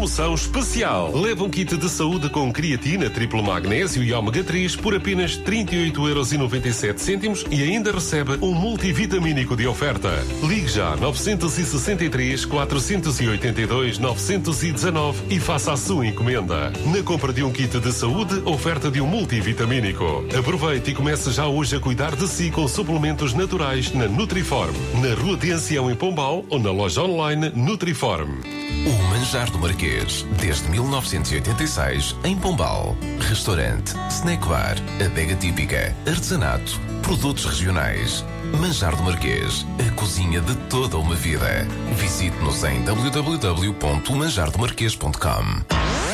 promoção especial. Leva um kit de saúde com creatina, triplo magnésio e ômega 3 por apenas 38,97€ e ainda recebe um multivitamínico de oferta. Ligue já 963 482 919 e faça a sua encomenda. Na compra de um kit de saúde, oferta de um multivitamínico. Aproveite e comece já hoje a cuidar de si com suplementos naturais na Nutriform, na Rua de Ancião em Pombal ou na loja online Nutriform. O Manjar do Marquês, desde 1986, em Pombal. Restaurante, snack bar, adega típica, artesanato, produtos regionais. Manjar do Marquês, a cozinha de toda uma vida. Visite-nos em www.manjardomarquês.com.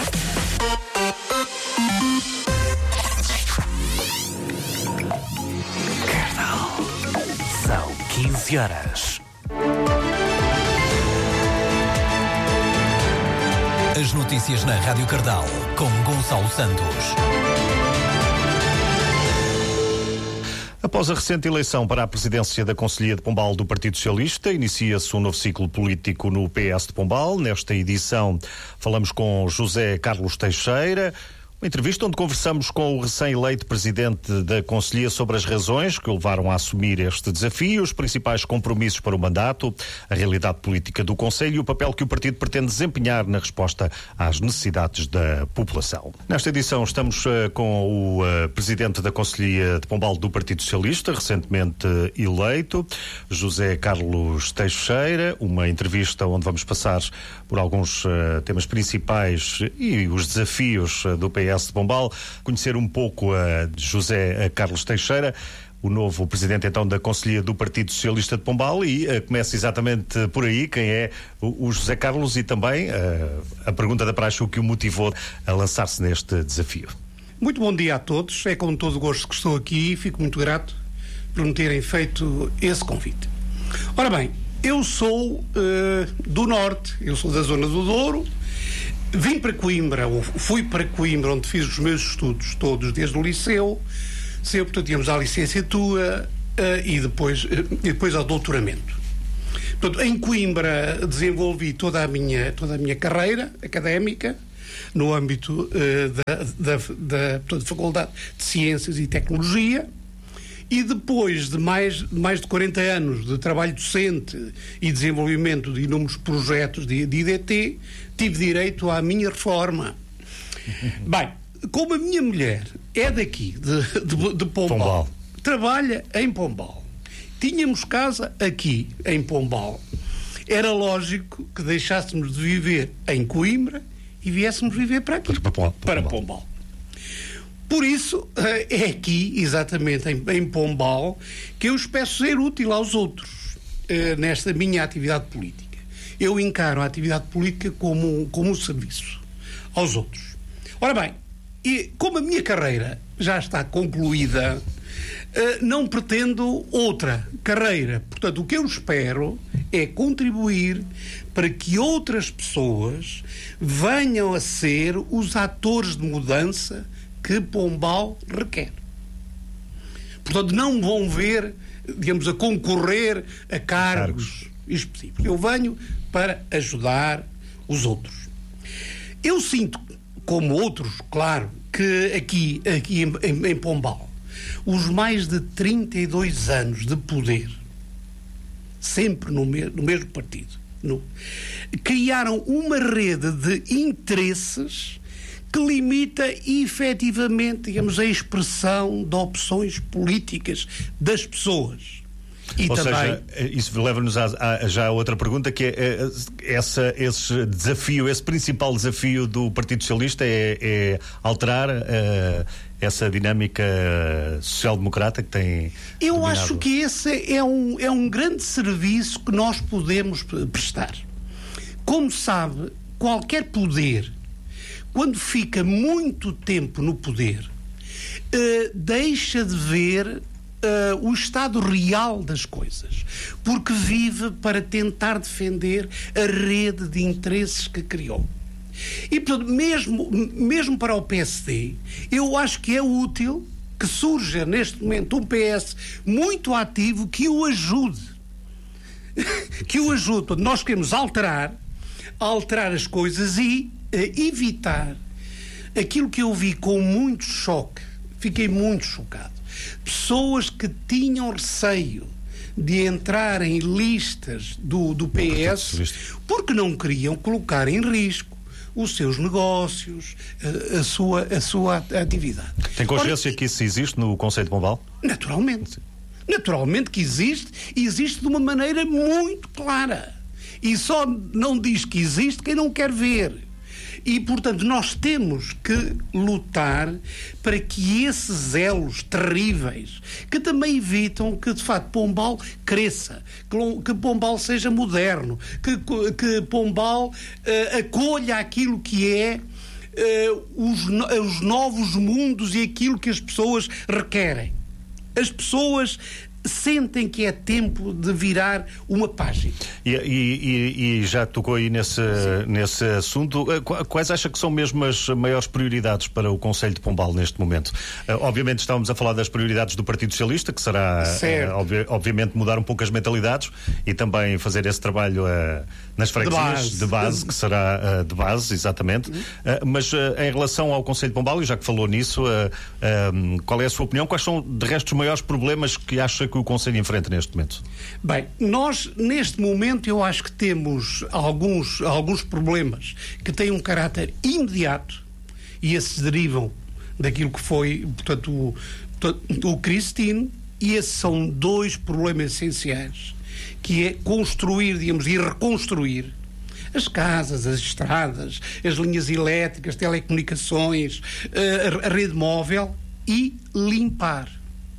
São 15 horas. As notícias na Rádio Cardal, com Gonçalo Santos. Após a recente eleição para a presidência da Conselhia de Pombal do Partido Socialista, inicia-se um novo ciclo político no PS de Pombal. Nesta edição falamos com José Carlos Teixeira. Uma entrevista onde conversamos com o recém-eleito presidente da Conselhia sobre as razões que o levaram a assumir este desafio, os principais compromissos para o mandato, a realidade política do Conselho e o papel que o partido pretende desempenhar na resposta às necessidades da população. Nesta edição estamos com o presidente da Conselhia de Pombal do Partido Socialista, recentemente eleito, José Carlos Teixeira, uma entrevista onde vamos passar por alguns temas principais e os desafios do PS de Pombal, conhecer um pouco a José Carlos Teixeira, o novo presidente então da Conselhia do Partido Socialista de Pombal, e começa exatamente por aí, quem é o José Carlos e também a pergunta da praxe, o que o motivou a lançar-se neste desafio. Muito bom dia a todos, é com todo o gosto que estou aqui e fico muito grato por me terem feito esse convite. Ora bem, eu sou do Norte, eu sou da zona do Douro. Vim para Coimbra, ou fui para Coimbra, onde fiz os meus estudos todos, desde o liceu, portanto, íamos à licenciatura e depois ao doutoramento. Portanto, em Coimbra desenvolvi toda a minha carreira académica no âmbito da Faculdade de Ciências e Tecnologia. E depois de mais de 40 anos de trabalho docente e desenvolvimento de inúmeros projetos de IDT, tive direito à minha reforma. Bem, como a minha mulher é daqui, de Pombal, trabalha em Pombal, tínhamos casa aqui em Pombal, era lógico que deixássemos de viver em Coimbra e viéssemos viver para aqui, para Pombal. Por isso, é aqui, exatamente em Pombal, que eu espero ser útil aos outros nesta minha atividade política. Eu encaro a atividade política como um serviço aos outros. Ora bem, e como a minha carreira já está concluída, não pretendo outra carreira. Portanto, o que eu espero é contribuir para que outras pessoas venham a ser os atores de mudança que Pombal requer. Portanto, não vão ver, digamos, a concorrer a cargos específicos. Eu venho para ajudar os outros. Eu sinto, como outros, claro, que aqui em Pombal, os mais de 32 anos de poder, sempre no mesmo partido, criaram uma rede de interesses que limita efetivamente, digamos, a expressão de opções políticas das pessoas. E Ou também... seja, isso leva-nos já a outra pergunta, que é esse desafio, esse principal desafio do Partido Socialista é alterar essa dinâmica social-democrata que tem Eu dominado. acho que esse é um grande serviço que nós podemos prestar. Como sabe, qualquer poder, quando fica muito tempo no poder, deixa de ver o estado real das coisas, porque vive para tentar defender a rede de interesses que criou. E, portanto, mesmo para o PSD, eu acho que é útil que surja neste momento um PS muito ativo que o ajude. Que o ajude. Portanto, nós queremos alterar as coisas e evitar aquilo que eu vi com muito choque. Fiquei muito chocado. Pessoas que tinham receio de entrar em listas do PS porque não queriam colocar em risco os seus negócios, a sua atividade. Tem consciência que isso existe no Conselho de Pombal? Naturalmente. Sim. Naturalmente que existe, e existe de uma maneira muito clara. E só não diz que existe quem não quer ver. E, portanto, nós temos que lutar para que esses elos terríveis, que também evitam que, de facto, Pombal cresça, que Pombal seja moderno, que Pombal acolha aquilo que é os novos mundos e aquilo que as pessoas requerem. As pessoas sentem que é tempo de virar uma página. E já tocou aí nesse assunto. Quais acha que são mesmo as maiores prioridades para o Conselho de Pombal neste momento? Obviamente estávamos a falar das prioridades do Partido Socialista, que será obviamente mudar um pouco as mentalidades e também fazer esse trabalho nas freguesias de base, que será de base, exatamente. Mas em relação ao Conselho de Pombal, e já que falou nisso, qual é a sua opinião? Quais são, de resto, os maiores problemas que acha que o Conselho enfrenta neste momento? Bem, nós, neste momento, eu acho que temos alguns problemas que têm um caráter imediato, e esses derivam daquilo que foi, portanto, o Cristino, e esses são dois problemas essenciais, que é construir, digamos, e reconstruir as casas, as estradas, as linhas elétricas, telecomunicações, a rede móvel, e limpar.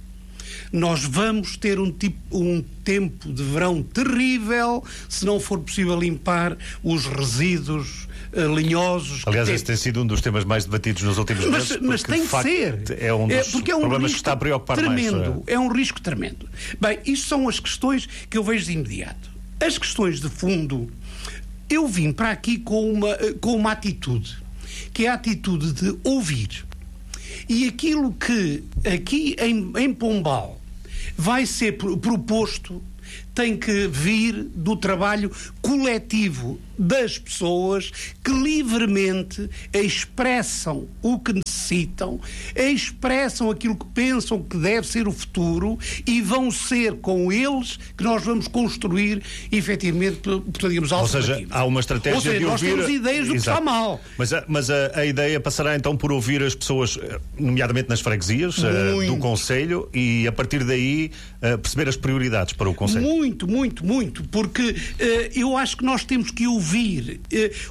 Nós vamos ter um tempo de verão terrível se não for possível limpar os resíduos linhosos. Aliás, esse tem sido um dos temas mais debatidos nos últimos meses. Mas tem que ser. É um dos problemas que está a preocupar tremendo, mais. É um risco tremendo. Bem, isto são as questões que eu vejo de imediato. As questões de fundo, eu vim para aqui com uma atitude, que é a atitude de ouvir. E aquilo que aqui em Pombal vai ser proposto tem que vir do trabalho coletivo das pessoas que livremente expressam o que necessitam, expressam aquilo que pensam que deve ser o futuro, e vão ser com eles que nós vamos construir efetivamente, digamos, alternativas. Ou seja, há uma estratégia de ouvir... nós temos ideias do que está mal. Mas a ideia passará então por ouvir as pessoas, nomeadamente nas freguesias do Conselho, e a partir daí perceber as prioridades para o Conselho. Muito, porque eu acho que nós temos que ouvir.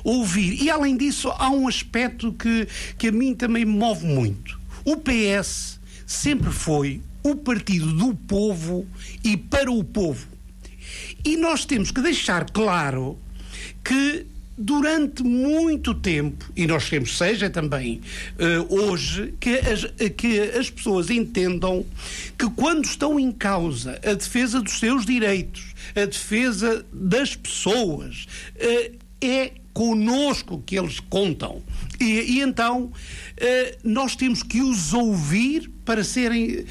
E além disso, há um aspecto que a mim também me move muito. O PS sempre foi o partido do povo e para o povo. E nós temos que deixar claro que durante muito tempo, e nós queremos seja também hoje, que as pessoas entendam que quando estão em causa a defesa dos seus direitos, a defesa das pessoas, é connosco que eles contam. E então nós temos que os ouvir para serem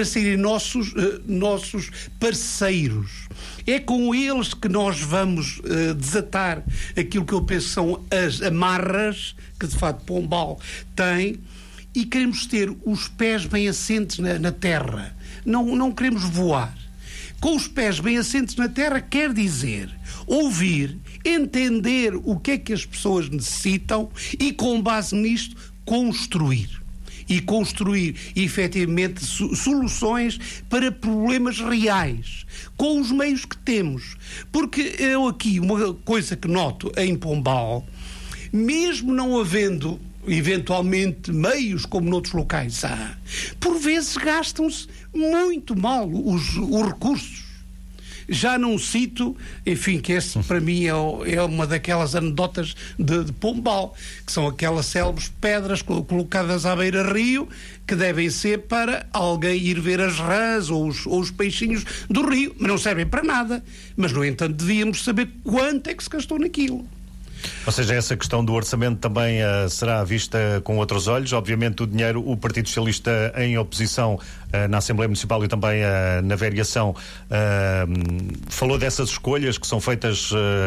nossos parceiros. É com eles que nós vamos desatar aquilo que eu penso são as amarras que de facto Pombal tem, e queremos ter os pés bem assentes na terra. Não queremos voar. Com os pés bem assentes na terra quer dizer ouvir, entender o que é que as pessoas necessitam e, com base nisto, construir. E construir, efetivamente, soluções para problemas reais, com os meios que temos. Porque eu aqui, uma coisa que noto em Pombal, mesmo não havendo, eventualmente, meios como noutros locais há, por vezes gastam-se muito mal os recursos. Já não cito, enfim, que esse para mim é uma daquelas anedotas de Pombal, que são aquelas célebres pedras colocadas à beira-rio, que devem ser para alguém ir ver as rãs ou os peixinhos do rio, mas não servem para nada. Mas, no entanto, devíamos saber quanto é que se gastou naquilo. Ou seja, essa questão do orçamento também será vista com outros olhos. Obviamente o dinheiro, o Partido Socialista em oposição na Assembleia Municipal e também na variação falou dessas escolhas que são feitas,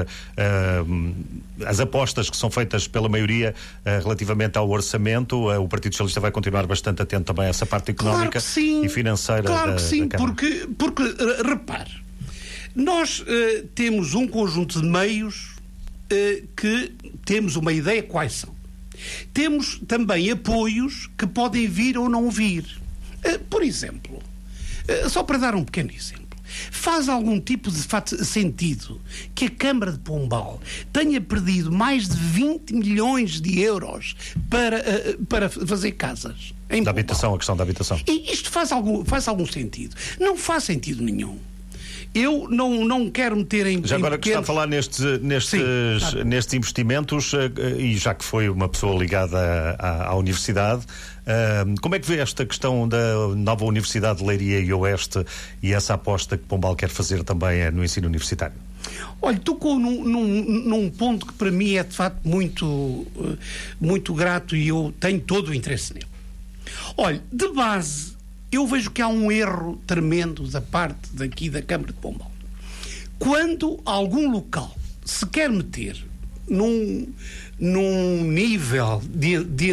as apostas que são feitas pela maioria relativamente ao orçamento. O Partido Socialista vai continuar bastante atento também a essa parte económica e financeira. Claro que sim, porque repare, nós temos um conjunto de meios que temos uma ideia quais são. Temos também apoios que podem vir ou não vir. Por exemplo, só para dar um pequeno exemplo, faz algum tipo de sentido que a Câmara de Pombal tenha perdido mais de 20 milhões de euros para fazer casas em da Pombal? Habitação, a questão da habitação. E isto faz algum sentido? Não faz sentido nenhum. Eu não quero meter em... Já agora que está a falar nestes investimentos, e já que foi uma pessoa ligada à universidade, como é que vê esta questão da nova Universidade de Leiria e Oeste e essa aposta que Pombal quer fazer também no ensino universitário? Olha, tocou num ponto que para mim é de facto muito grato e eu tenho todo o interesse nele. Olha, de base, eu vejo que há um erro tremendo da parte daqui da Câmara de Pombal. Quando algum local se quer meter num nível de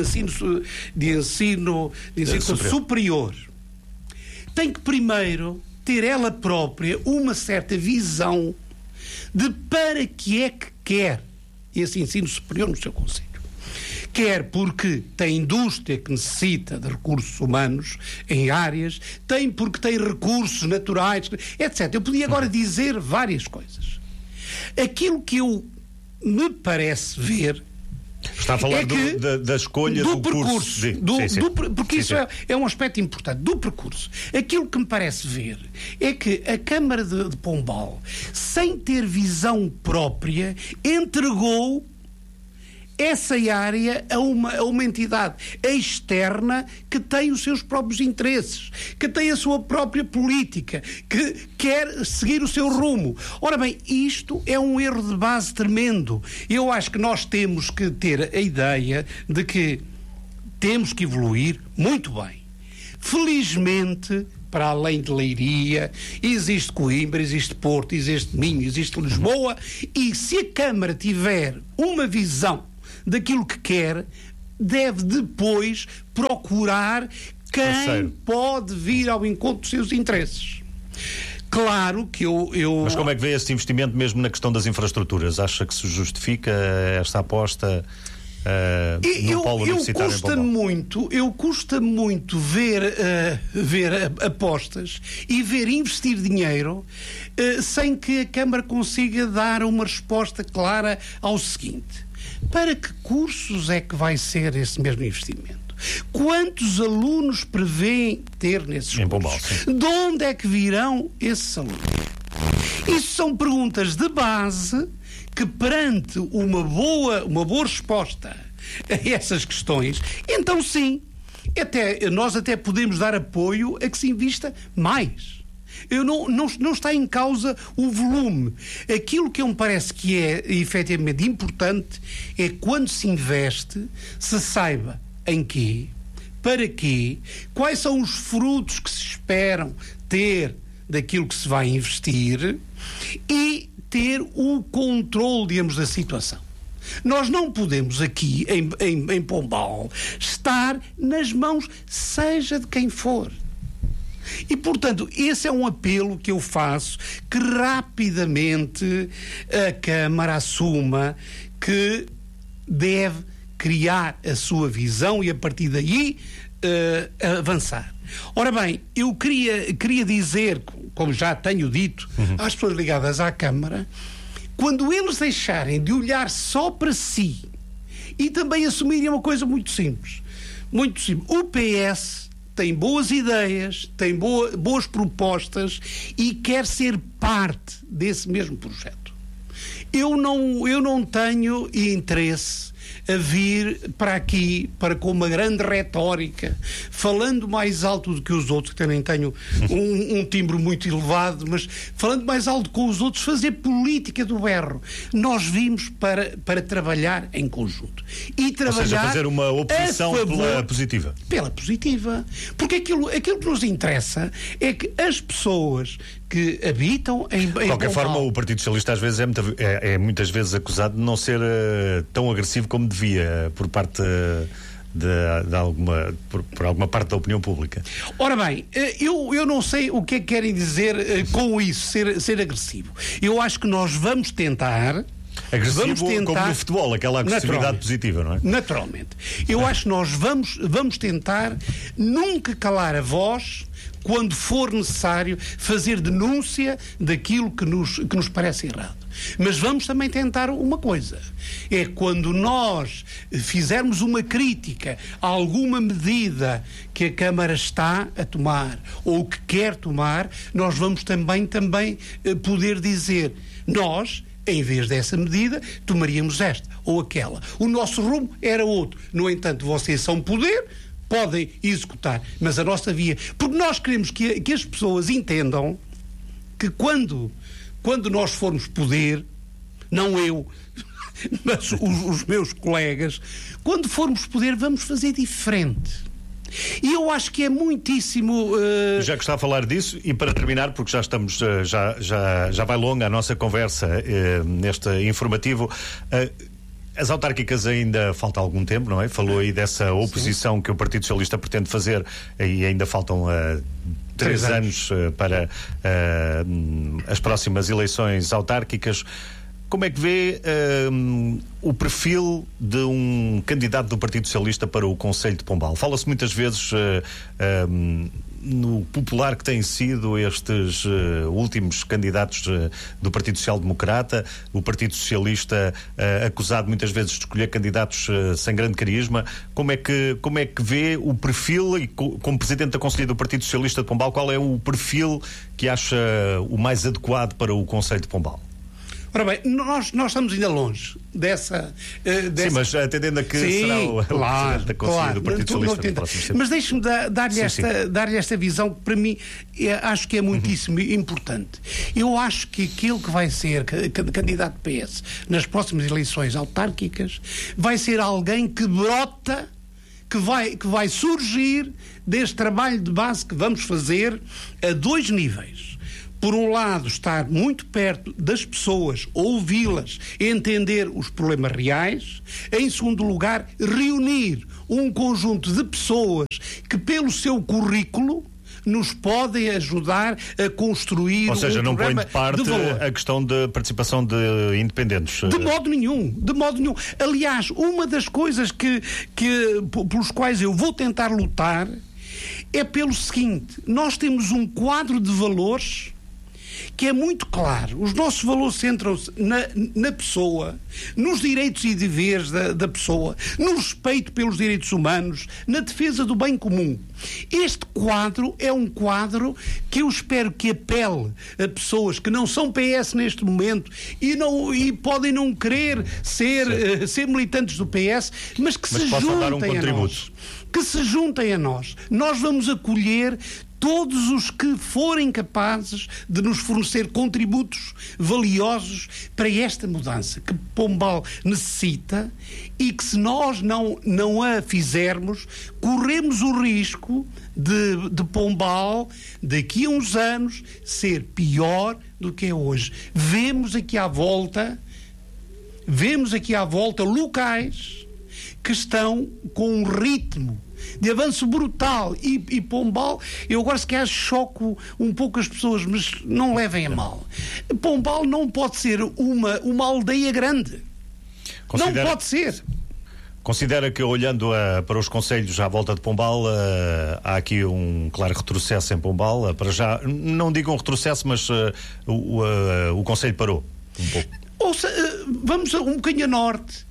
ensino superior, tem que primeiro ter ela própria uma certa visão de para que é que quer esse ensino superior no seu concelho. Quer porque tem indústria que necessita de recursos humanos em áreas, tem porque tem recursos naturais, etc. Eu podia agora dizer várias coisas. Aquilo que eu me parece ver... Está a falar da escolha do percurso. Curso. Porque isso é um aspecto importante. Do percurso. Aquilo que me parece ver é que a Câmara de Pombal, sem ter visão própria, entregou essa área a uma entidade externa que tem os seus próprios interesses, que tem a sua própria política, que quer seguir o seu rumo. Ora bem, isto é um erro de base tremendo. Eu acho que nós temos que ter a ideia de que temos que evoluir muito bem. Felizmente, para além de Leiria, existe Coimbra, existe Porto, existe Minho, existe Lisboa, e se a Câmara tiver uma visão daquilo que quer, deve depois procurar quem pode vir ao encontro dos seus interesses. Claro que eu... Mas como é que vê esse investimento mesmo na questão das infraestruturas? Acha que se justifica esta aposta no polo universitário em Pombal? Custa muito ver apostas e ver investir dinheiro sem que a Câmara consiga dar uma resposta clara ao seguinte: para que cursos é que vai ser esse mesmo investimento? Quantos alunos prevêem ter nesses cursos? Pombal, de onde é que virão esses alunos? Isso são perguntas de base que, perante uma boa resposta a essas questões, então sim, nós até podemos dar apoio a que se invista mais. Não está em causa o volume. Aquilo que me parece que é efetivamente importante é quando se investe, se saiba em quê, para quê, quais são os frutos que se esperam ter daquilo que se vai investir e ter o controle, digamos, da situação. Nós não podemos aqui, em Pombal, estar nas mãos, seja de quem for. E, portanto, esse é um apelo que eu faço, que rapidamente a Câmara assuma que deve criar a sua visão e, a partir daí, avançar. Ora bem, eu queria dizer, como já tenho dito, às pessoas ligadas à Câmara, quando eles deixarem de olhar só para si e também assumirem uma coisa muito simples. O PS tem boas ideias, tem boas propostas e quer ser parte desse mesmo projeto. eu não tenho interesse a vir para aqui, com uma grande retórica, falando mais alto do que os outros, que também tenho um timbre muito elevado, mas falando mais alto que os outros, fazer política do berro. Nós vimos para trabalhar em conjunto. E trabalhar, ou seja, fazer uma oposição pela positiva. Pela positiva. Porque aquilo que nos interessa é que as pessoas que habitam em de qualquer forma, o Partido Socialista às vezes é muitas vezes acusado de não ser tão agressivo como devia por parte por alguma parte da opinião pública. Ora bem, eu não sei o que é que querem dizer com isso, ser agressivo. Eu acho que nós vamos tentar... Agressivo como no futebol, aquela agressividade positiva, não é? Naturalmente. Eu acho que nós vamos tentar nunca calar a voz quando for necessário fazer denúncia daquilo que nos parece errado. Mas vamos também tentar uma coisa. É quando nós fizermos uma crítica a alguma medida que a Câmara está a tomar ou que quer tomar, nós vamos também poder dizer, nós, em vez dessa medida, tomaríamos esta ou aquela. O nosso rumo era outro. No entanto, vocês são poder, podem executar, mas a nossa via... Porque nós queremos que as pessoas entendam que quando nós formos poder, não eu, mas os meus colegas, quando formos poder, vamos fazer diferente. E eu acho que é muitíssimo... Já que está a falar disso, e para terminar, porque já estamos, já vai longa a nossa conversa neste informativo, as autárquicas ainda falta algum tempo, não é? Falou aí dessa oposição que o Partido Socialista pretende fazer, e ainda faltam 3 anos para as próximas eleições autárquicas. Como é que vê o perfil de um candidato do Partido Socialista para o Conselho de Pombal? Fala-se muitas vezes no popular que têm sido estes últimos candidatos do Partido Social Democrata, o Partido Socialista acusado muitas vezes de escolher candidatos sem grande carisma. Como é que vê o perfil, e como Presidente da Conselhia do Partido Socialista de Pombal, qual é o perfil que acha o mais adequado para o Conselho de Pombal? Ora bem, nós estamos ainda longe dessa... Sim, mas atendendo a que será o Presidente da Conselhia do Partido Socialista no próximo tempo. Mas deixe-me dar-lhe esta visão que para mim acho que é muitíssimo importante. Eu acho que aquele que vai ser candidato PS nas próximas eleições autárquicas vai ser alguém que brota, que vai surgir deste trabalho de base que vamos fazer a 2 níveis. Por um lado, estar muito perto das pessoas, ouvi-las, entender os problemas reais. Em segundo lugar, reunir um conjunto de pessoas que, pelo seu currículo, nos podem ajudar a construir... Ou seja, não põe de parte a questão da participação de independentes. De modo nenhum. Aliás, uma das coisas pelos quais eu vou tentar lutar é pelo seguinte: nós temos um quadro de valores que é muito claro. Os nossos valores centram-se na pessoa, nos direitos e deveres da pessoa, no respeito pelos direitos humanos, na defesa do bem comum. Este quadro é um quadro que eu espero que apele a pessoas que não são PS neste momento e podem não querer ser militantes do PS, mas que se juntem a nós. Que se juntem a nós. Nós vamos acolher todos os que forem capazes de nos fornecer contributos valiosos para esta mudança que Pombal necessita, e que, se nós não a fizermos, corremos o risco de Pombal, daqui a uns anos, ser pior do que é hoje. Vemos aqui à volta locais que estão com um ritmo de avanço brutal e Pombal, eu agora se calhar choco um pouco as pessoas, mas não levem a mal. Pombal não pode ser uma aldeia grande. Não pode ser. Considera que, olhando para os concelhos à volta de Pombal, há aqui um claro retrocesso em Pombal? Para já, não digo um retrocesso, mas o concelho parou um pouco. Ouça, vamos um bocadinho a norte,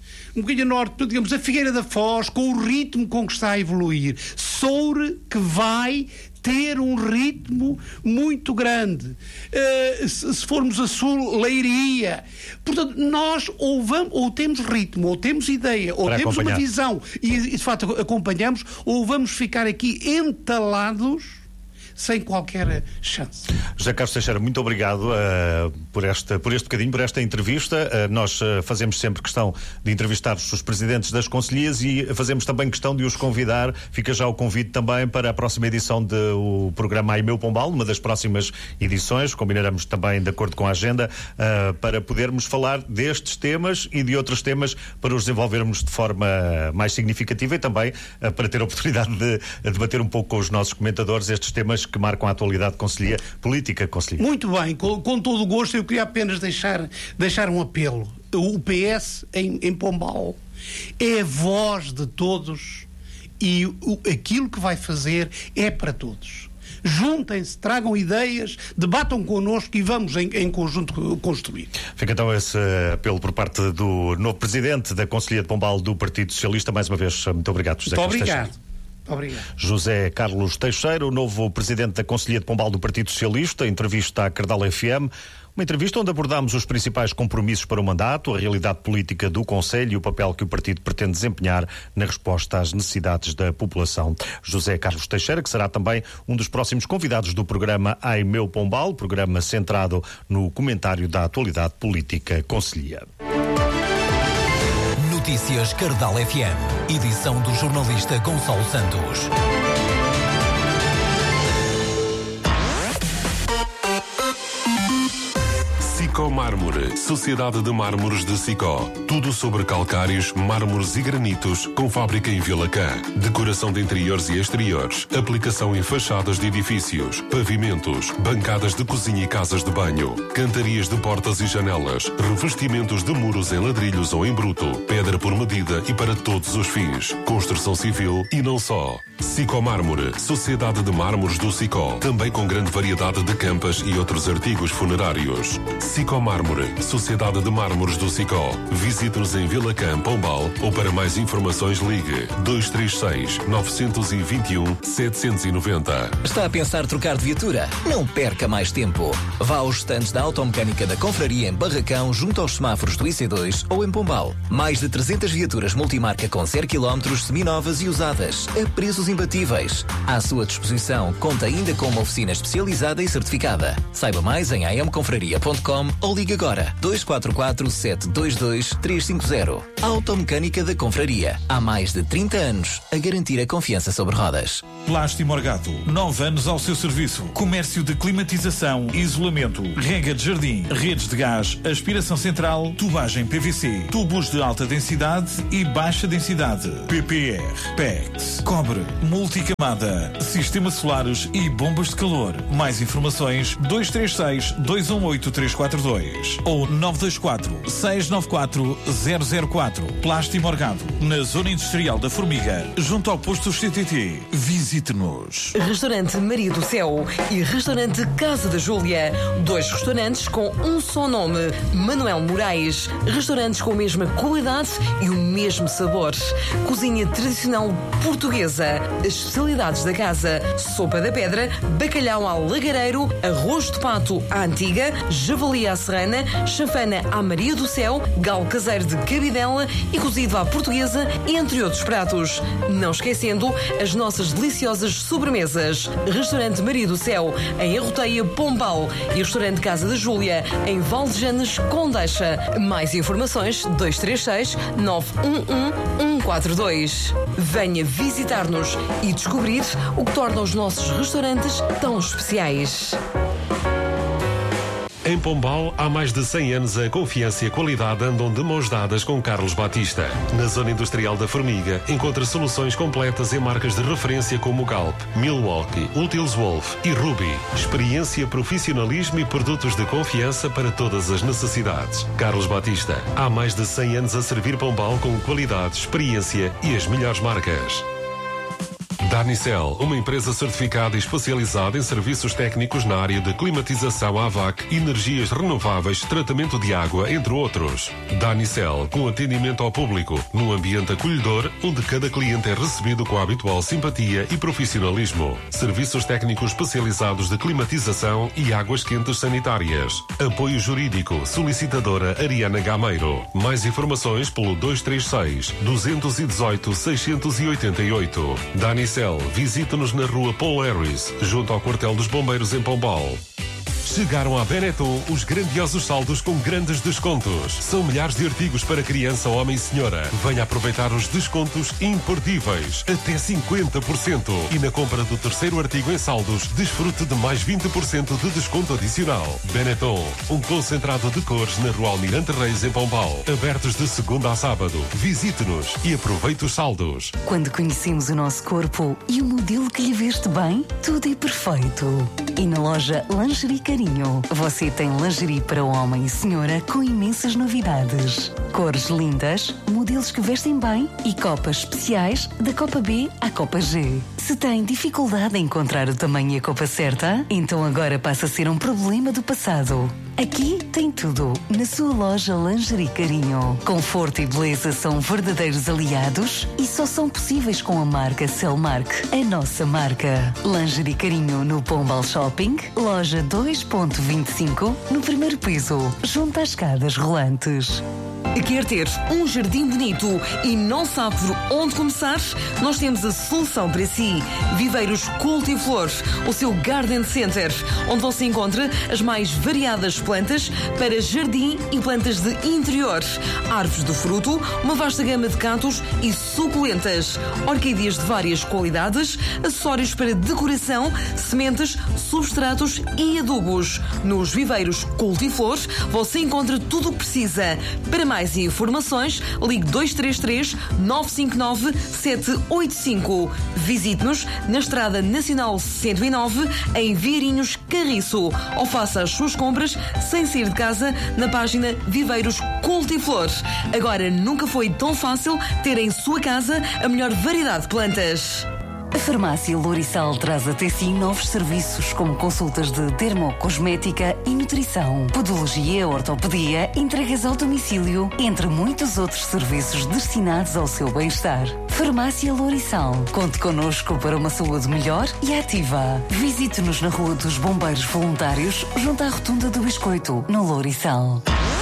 digamos, a Figueira da Foz, com o ritmo com que está a evoluir. Soure, que vai ter um ritmo muito grande. Se formos a sul, Leiria. Portanto, nós ou temos ritmo, ou temos ideia, ou temos uma visão e de facto acompanhamos, ou vamos ficar aqui entalados sem qualquer chance. José Carlos Teixeira, muito obrigado por este bocadinho, por esta entrevista. Nós fazemos sempre questão de entrevistar os presidentes das concelhias e fazemos também questão de os convidar. Fica já o convite também para a próxima edição do programa Ai Meu Pombal, uma das próximas edições. Combinaremos também, de acordo com a agenda, para podermos falar destes temas e de outros temas para os desenvolvermos de forma mais significativa e também para ter a oportunidade de debater um pouco com os nossos comentadores estes temas que marcam a atualidade política concelhia. Muito bem, com todo o gosto. Eu queria apenas deixar um apelo. O PS em Pombal é a voz de todos e aquilo que vai fazer é para todos. Juntem-se, tragam ideias, debatam connosco e vamos em conjunto construir. Fica então esse apelo por parte do novo presidente da Conselhia de Pombal do Partido Socialista. Mais uma vez, muito obrigado, José Carlos Teixeira. Obrigado. José Carlos Teixeira, o novo presidente da Conselhia de Pombal do Partido Socialista, entrevista à Cardal FM. Uma entrevista onde abordámos os principais compromissos para o mandato, a realidade política do Conselho e o papel que o partido pretende desempenhar na resposta às necessidades da população. José Carlos Teixeira, que será também um dos próximos convidados do programa Ai Meu Pombal, programa centrado no comentário da atualidade política concelhia. Notícias Cardal FM, edição do jornalista Gonçalo Santos. Sicó Mármore, Sociedade de Mármores de Sicó. Tudo sobre calcários, mármores e granitos, com fábrica em Vilacã. Decoração de interiores e exteriores. Aplicação em fachadas de edifícios, pavimentos, bancadas de cozinha e casas de banho. Cantarias de portas e janelas. Revestimentos de muros em ladrilhos ou em bruto. Pedra por medida e para todos os fins. Construção civil e não só. Sicó Mármore, Sociedade de Mármores do Sicó. Também com grande variedade de campas e outros artigos funerários. Sicó Mármore, Sociedade de Mármores do Sicó. Visite-nos em Vilacã, Pombal, ou para mais informações ligue 236-921-790. Está a pensar trocar de viatura? Não perca mais tempo. Vá aos estandes da Automecânica da Confraria em Barracão, junto aos semáforos do IC2 ou em Pombal. Mais de 300 viaturas multimarca com 0 km, seminovas e usadas, a preços imbatíveis. À sua disposição, conta ainda com uma oficina especializada e certificada. Saiba mais em amconfraria.com ou ligue agora 244-722-350. Automecânica da Confraria. Há mais de 30 anos a garantir a confiança sobre rodas. Plástico Morgado, 9 anos ao seu serviço. Comércio de climatização, isolamento, rega de jardim, redes de gás, aspiração central, tubagem PVC, tubos de alta densidade e baixa densidade, PPR, PEX, cobre, multicamada, sistemas solares e bombas de calor. Mais informações 236-218-342 ou 924-694-004. Plástico Morgado, na Zona Industrial da Formiga, junto ao posto CTT. Visite-nos. Restaurante Maria do Céu e Restaurante Casa da Júlia. 2 restaurantes com um só nome. Manuel Moraes. Restaurantes com a mesma qualidade e o mesmo sabor. Cozinha tradicional portuguesa. As especialidades da casa: sopa da pedra, bacalhau ao lagareiro, arroz de pato à antiga, javali à serrana, chanfana à Maria do Céu, galo caseiro de cabidela e cozido à portuguesa, entre outros pratos. Não esquecendo as nossas deliciosas sobremesas. Restaurante Maria do Céu, em Arroteia, Pombal, e Restaurante Casa da Júlia, em Valdejanes, Condeixa. Mais informações 236-911-142. Venha visitar-nos e descobrir o que torna os nossos restaurantes tão especiais. Em Pombal, há mais de 100 anos, a confiança e a qualidade andam de mãos dadas com Carlos Batista. Na Zona Industrial da Formiga, encontra soluções completas em marcas de referência como Galp, Milwaukee, Ultils Wolf e Ruby. Experiência, profissionalismo e produtos de confiança para todas as necessidades. Carlos Batista, há mais de 100 anos a servir Pombal com qualidade, experiência e as melhores marcas. Danicel, uma empresa certificada e especializada em serviços técnicos na área de climatização AVAC, energias renováveis, tratamento de água, entre outros. Danicel, com atendimento ao público, num ambiente acolhedor, onde cada cliente é recebido com a habitual simpatia e profissionalismo. Serviços técnicos especializados de climatização e águas quentes sanitárias. Apoio jurídico, solicitadora Ariana Gameiro. Mais informações pelo 236 218 688. Danicel, visite-nos na rua Paul Harris, junto ao quartel dos bombeiros em Pombal. Chegaram à Benetton os grandiosos saldos com grandes descontos. São milhares de artigos para criança, homem e senhora. Venha aproveitar os descontos imperdíveis. Até 50%. E na compra do terceiro artigo em saldos, desfrute de mais 20% de desconto adicional. Benetton, um concentrado de cores na Rua Almirante Reis, em Pombal. Abertos de segunda a sábado. Visite-nos e aproveite os saldos. Quando conhecemos o nosso corpo e o modelo que lhe veste bem, tudo é perfeito. E na loja Lingerie Carinho, você tem lingerie para homem e senhora com imensas novidades. Cores lindas, modelos que vestem bem e copas especiais da Copa B à Copa G. Se tem dificuldade em encontrar o tamanho e a copa certa, então agora passa a ser um problema do passado. Aqui tem tudo na sua loja Lingerie Carinho. Conforto e beleza são verdadeiros aliados e só são possíveis com a marca Cellmark, a nossa marca. Lingerie Carinho no Pombal Shopping, loja 2.25, no primeiro piso, junto às escadas rolantes. Quer ter um jardim bonito e não sabe por onde começar? Nós temos a solução para si. Viveiros Cultiflores, o seu Garden Center, onde você encontra as mais variadas plantas para jardim e plantas de interior. Árvores de fruto, uma vasta gama de cactos e suculentas. Orquídeas de várias qualidades, acessórios para decoração, sementes, substratos e adubos. Nos Viveiros Cultiflores você encontra tudo o que precisa. Para mais informações, ligue 233 959 785. Visite-nos na Estrada Nacional 109, em Vieirinhos, Carriço, ou faça as suas compras sem sair de casa na página Viveiros Cultiflores. Agora nunca foi tão fácil ter em sua casa a melhor variedade de plantas. A farmácia Lourissal traz até si novos serviços como consultas de dermocosmética e nutrição, podologia, ortopedia, entregas ao domicílio, entre muitos outros serviços destinados ao seu bem-estar. Farmácia Lourissal. Conte connosco para uma saúde melhor e ativa. Visite-nos na Rua dos Bombeiros Voluntários, junto à Rotunda do Biscoito, no Lourissal.